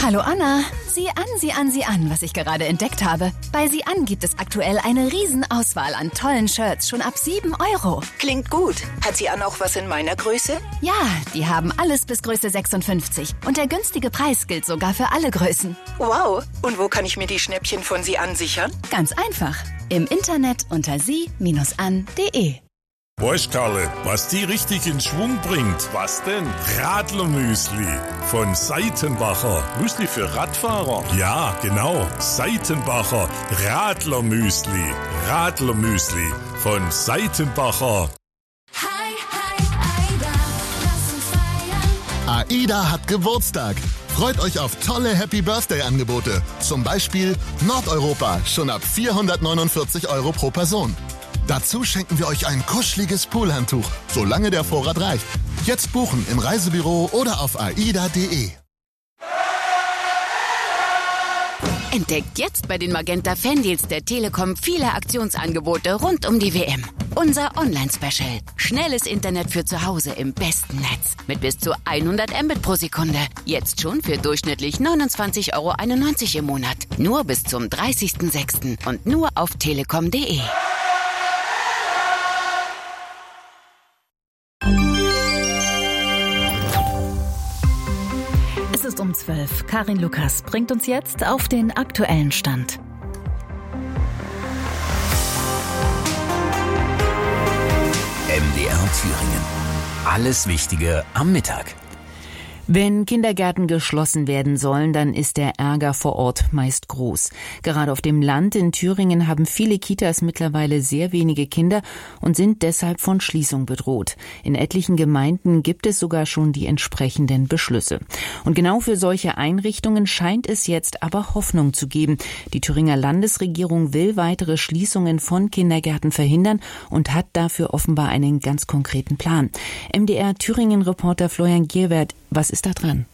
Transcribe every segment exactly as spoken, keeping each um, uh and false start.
Hallo Anna, sieh an, sieh an, sieh an, was ich gerade entdeckt habe. Bei sieh an gibt es aktuell eine Riesenauswahl an tollen Shirts, schon ab sieben Euro. Klingt gut. Hat sie an auch was in meiner Größe? Ja, die haben alles bis Größe sechsundfünfzig. Und der günstige Preis gilt sogar für alle Größen. Wow. Und wo kann ich mir die Schnäppchen von sie an sichern? Ganz einfach. Im Internet unter sie Bindestrich an punkt de. Weißt Karle, was die richtig in Schwung bringt? Was denn? Radlermüsli von Seitenbacher. Müsli für Radfahrer? Ja, genau. Seitenbacher Radlermüsli. Radlermüsli von Seitenbacher. Hi, hi, Aida, lass uns feiern. AIDA hat Geburtstag. Freut euch auf tolle Happy-Birthday-Angebote. Zum Beispiel Nordeuropa, schon ab vierhundertneunundvierzig Euro pro Person. Dazu schenken wir euch ein kuscheliges Poolhandtuch, solange der Vorrat reicht. Jetzt buchen im Reisebüro oder auf aida punkt de. Entdeckt jetzt bei den Magenta Fandeals der Telekom viele Aktionsangebote rund um die W M. Unser Online-Special. Schnelles Internet für zu Hause im besten Netz. Mit bis zu hundert Mbit pro Sekunde. Jetzt schon für durchschnittlich neunundzwanzig Euro einundneunzig im Monat. Nur bis zum dreißigsten sechsten und nur auf telekom punkt de. Es ist um zwölf. Karin Lukas bringt uns jetzt auf den aktuellen Stand. M D R Thüringen. Alles Wichtige am Mittag. Wenn Kindergärten geschlossen werden sollen, dann ist der Ärger vor Ort meist groß. Gerade auf dem Land in Thüringen haben viele Kitas mittlerweile sehr wenige Kinder und sind deshalb von Schließung bedroht. In etlichen Gemeinden gibt es sogar schon die entsprechenden Beschlüsse. Und genau für solche Einrichtungen scheint es jetzt aber Hoffnung zu geben. Die Thüringer Landesregierung will weitere Schließungen von Kindergärten verhindern und hat dafür offenbar einen ganz konkreten Plan. M D R Thüringen-Reporter Florian Gierwert, was ist da dran?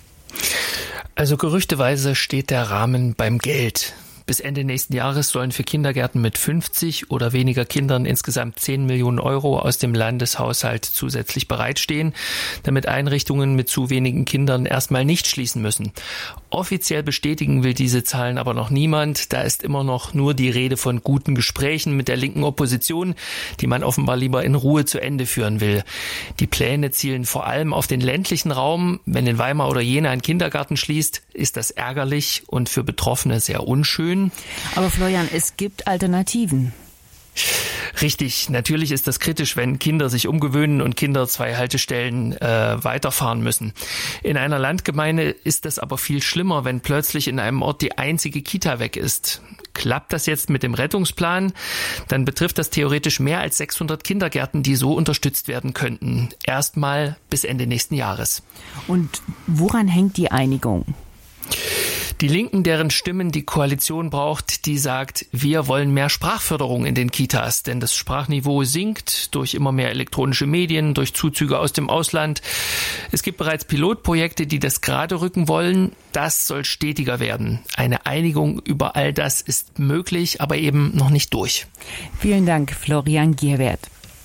Also gerüchteweise steht der Rahmen beim Geld. Bis Ende nächsten Jahres sollen für Kindergärten mit fünfzig oder weniger Kindern insgesamt zehn Millionen Euro aus dem Landeshaushalt zusätzlich bereitstehen, damit Einrichtungen mit zu wenigen Kindern erstmal nicht schließen müssen. Offiziell bestätigen will diese Zahlen aber noch niemand. Da ist immer noch nur die Rede von guten Gesprächen mit der linken Opposition, die man offenbar lieber in Ruhe zu Ende führen will. Die Pläne zielen vor allem auf den ländlichen Raum. Wenn in Weimar oder Jena ein Kindergarten schließt, ist das ärgerlich und für Betroffene sehr unschön. Aber Florian, es gibt Alternativen. Richtig, natürlich ist das kritisch, wenn Kinder sich umgewöhnen und Kinder zwei Haltestellen äh, weiterfahren müssen. In einer Landgemeinde ist das aber viel schlimmer, wenn plötzlich in einem Ort die einzige Kita weg ist. Klappt das jetzt mit dem Rettungsplan, dann betrifft das theoretisch mehr als sechshundert Kindergärten, die so unterstützt werden könnten. Erstmal bis Ende nächsten Jahres. Und woran hängt die Einigung? Die Linken, deren Stimmen die Koalition braucht, die sagt, wir wollen mehr Sprachförderung in den Kitas, denn das Sprachniveau sinkt durch immer mehr elektronische Medien, durch Zuzüge aus dem Ausland. Es gibt bereits Pilotprojekte, die das gerade rücken wollen. Das soll stetiger werden. Eine Einigung über all das ist möglich, aber eben noch nicht durch. Vielen Dank, Florian Gierwert.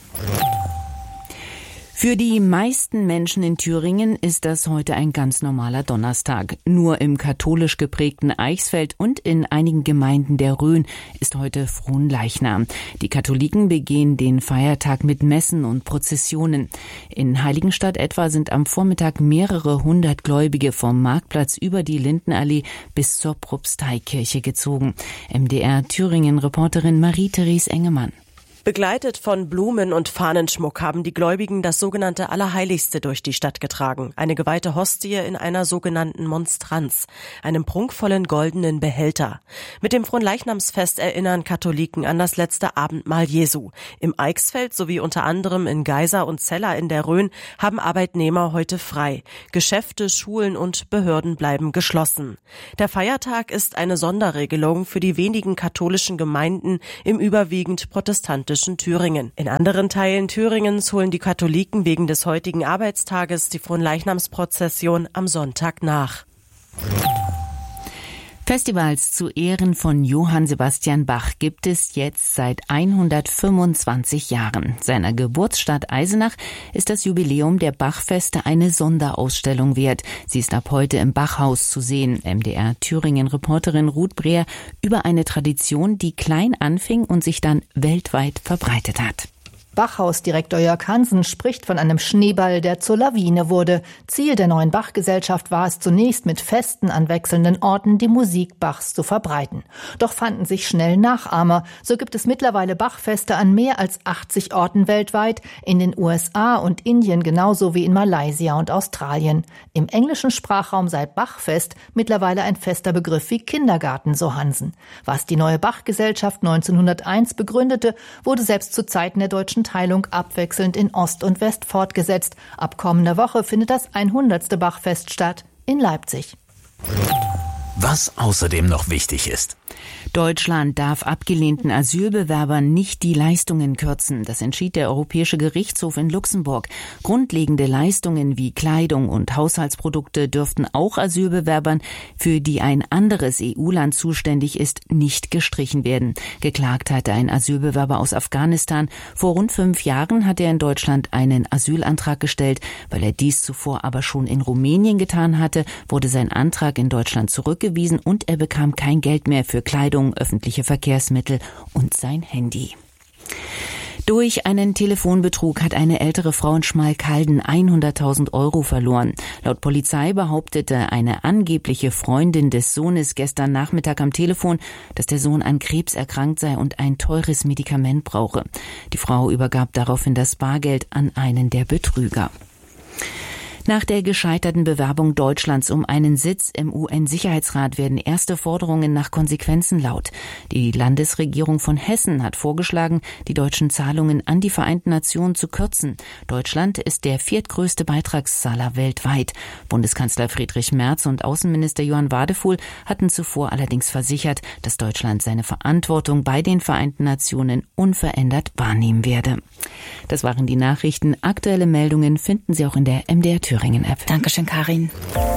Für die meisten Menschen in Thüringen ist das heute ein ganz normaler Donnerstag. Nur im katholisch geprägten Eichsfeld und in einigen Gemeinden der Rhön ist heute Fronleichnam. Die Katholiken begehen den Feiertag mit Messen und Prozessionen. In Heiligenstadt etwa sind am Vormittag mehrere hundert Gläubige vom Marktplatz über die Lindenallee bis zur Propsteikirche gezogen. M D R Thüringen-Reporterin Marie-Therese Engemann. Begleitet von Blumen und Fahnenschmuck haben die Gläubigen das sogenannte Allerheiligste durch die Stadt getragen. Eine geweihte Hostie in einer sogenannten Monstranz, einem prunkvollen goldenen Behälter. Mit dem Fronleichnamsfest erinnern Katholiken an das letzte Abendmahl Jesu. Im Eichsfeld sowie unter anderem in Geisa und Cella in der Rhön haben Arbeitnehmer heute frei. Geschäfte, Schulen und Behörden bleiben geschlossen. Der Feiertag ist eine Sonderregelung für die wenigen katholischen Gemeinden im überwiegend protestantischen Thüringen. In anderen Teilen Thüringens holen die Katholiken wegen des heutigen Arbeitstages die Fronleichnamsprozession am Sonntag nach. Festivals zu Ehren von Johann Sebastian Bach gibt es jetzt seit hundertfünfundzwanzig Jahren. Seiner Geburtsstadt Eisenach ist das Jubiläum der Bachfeste eine Sonderausstellung wert. Sie ist ab heute im Bachhaus zu sehen. M D R Thüringen-Reporterin Ruth Breer über eine Tradition, die klein anfing und sich dann weltweit verbreitet hat. Bachhausdirektor Jörg Hansen spricht von einem Schneeball, der zur Lawine wurde. Ziel der neuen Bachgesellschaft war es zunächst, mit Festen an wechselnden Orten die Musik Bachs zu verbreiten. Doch fanden sich schnell Nachahmer. So gibt es mittlerweile Bachfeste an mehr als achtzig Orten weltweit, in den U S A und Indien genauso wie in Malaysia und Australien. Im englischen Sprachraum sei Bachfest mittlerweile ein fester Begriff wie Kindergarten, so Hansen. Was die neue Bachgesellschaft neunzehnhunderteins begründete, wurde selbst zu Zeiten der deutschen Teilung abwechselnd in Ost und West fortgesetzt. Ab kommender Woche findet das hundertste Bachfest statt in Leipzig. Was außerdem noch wichtig ist. Deutschland darf abgelehnten Asylbewerbern nicht die Leistungen kürzen. Das entschied der Europäische Gerichtshof in Luxemburg. Grundlegende Leistungen wie Kleidung und Haushaltsprodukte dürften auch Asylbewerbern, für die ein anderes E U-Land zuständig ist, nicht gestrichen werden. Geklagt hatte ein Asylbewerber aus Afghanistan. Vor rund fünf Jahren hat er in Deutschland einen Asylantrag gestellt. Weil er dies zuvor aber schon in Rumänien getan hatte, wurde sein Antrag in Deutschland zurückgewiesen und er bekam kein Geld mehr für Kleidung, öffentliche Verkehrsmittel und sein Handy. Durch einen Telefonbetrug hat eine ältere Frau in Schmalkalden hunderttausend Euro verloren. Laut Polizei behauptete eine angebliche Freundin des Sohnes gestern Nachmittag am Telefon, dass der Sohn an Krebs erkrankt sei und ein teures Medikament brauche. Die Frau übergab daraufhin das Bargeld an einen der Betrüger. Nach der gescheiterten Bewerbung Deutschlands um einen Sitz im U N-Sicherheitsrat werden erste Forderungen nach Konsequenzen laut. Die Landesregierung von Hessen hat vorgeschlagen, die deutschen Zahlungen an die Vereinten Nationen zu kürzen. Deutschland ist der viertgrößte Beitragszahler weltweit. Bundeskanzler Friedrich Merz und Außenminister Johann Wadefuhl hatten zuvor allerdings versichert, dass Deutschland seine Verantwortung bei den Vereinten Nationen unverändert wahrnehmen werde. Das waren die Nachrichten. Aktuelle Meldungen finden Sie auch in der M D R Thüringen-App. Dankeschön, Karin.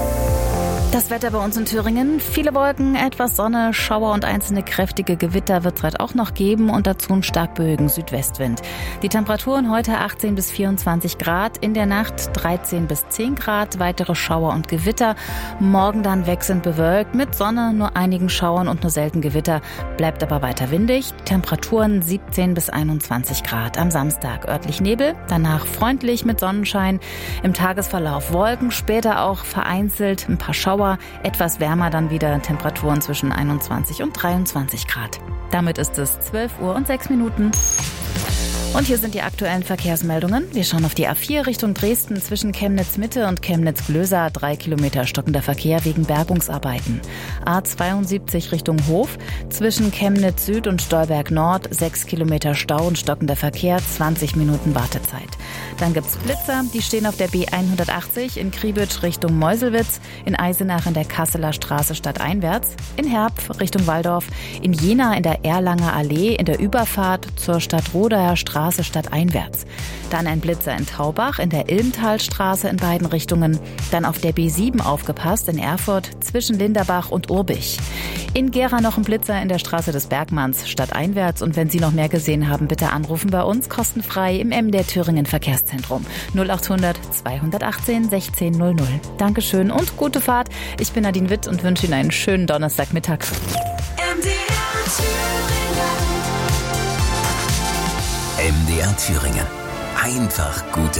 Das Wetter bei uns in Thüringen. Viele Wolken, etwas Sonne, Schauer und einzelne kräftige Gewitter wird es heute auch noch geben und dazu einen stark böigen Südwestwind. Die Temperaturen heute achtzehn bis vierundzwanzig Grad, in der Nacht dreizehn bis zehn Grad, weitere Schauer und Gewitter. Morgen dann wechselnd bewölkt, mit Sonne, nur einigen Schauern und nur selten Gewitter, bleibt aber weiter windig. Temperaturen siebzehn bis einundzwanzig Grad. Am Samstag örtlich Nebel, danach freundlich mit Sonnenschein. Im Tagesverlauf Wolken, später auch vereinzelt ein paar Schauer. Etwas wärmer dann wieder, Temperaturen zwischen einundzwanzig und dreiundzwanzig Grad. Damit ist es zwölf Uhr und sechs Minuten. Und hier sind die aktuellen Verkehrsmeldungen. Wir schauen auf die A vier Richtung Dresden zwischen Chemnitz-Mitte und Chemnitz-Glösa. Drei Kilometer stockender Verkehr wegen Bergungsarbeiten. A zweiundsiebzig Richtung Hof zwischen Chemnitz-Süd und Stolberg-Nord. Sechs Kilometer Stau und stockender Verkehr, zwanzig Minuten Wartezeit. Dann gibt's Blitzer, die stehen auf der B hundertachtzig in Kriebitsch Richtung Meuselwitz, in Eisenach in der Kasseler Straße stadteinwärts, in Herb Richtung Walldorf, in Jena in der Erlanger Allee in der Überfahrt zur Stadtrodaer Straße stadteinwärts. Dann ein Blitzer in Taubach in der Ilmtalstraße in beiden Richtungen. Dann auf der B sieben aufgepasst in Erfurt zwischen Linderbach und Urbich. In Gera noch ein Blitzer in der Straße des Bergmanns stadteinwärts. Und wenn Sie noch mehr gesehen haben, bitte anrufen bei uns kostenfrei im M D R Thüringen Verkehrszentrum null achthundert zweihundertachtzehn sechzehn null null. Dankeschön und gute Fahrt. Ich bin Nadine Witt und wünsche Ihnen einen schönen Donnerstagmittag. M D R Thüringen. M D R Thüringen. Einfach gute